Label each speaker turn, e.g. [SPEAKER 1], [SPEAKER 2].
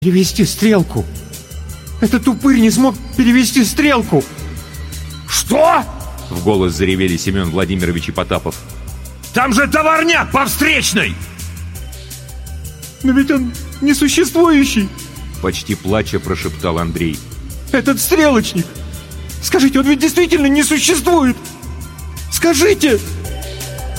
[SPEAKER 1] перевести стрелку. Этот упырь не смог перевести стрелку.
[SPEAKER 2] Что?
[SPEAKER 3] В голос заревели Семен Владимирович и Потапов.
[SPEAKER 2] Там же товарняк по встречной!
[SPEAKER 1] Но ведь он несуществующий.
[SPEAKER 3] Почти плача прошептал Андрей.
[SPEAKER 1] Этот стрелочник. Скажите, он ведь действительно не существует. Скажите!